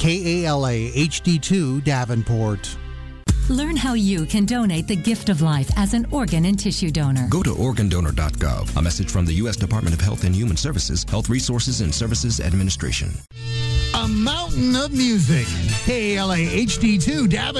KALA HD2 Davenport. Learn how you can donate the gift of life as an organ and tissue donor. Go to organdonor.gov. A message from the U.S. Department of Health and Human Services, Health Resources and Services Administration. A mountain of music. KALA HD2 Davenport.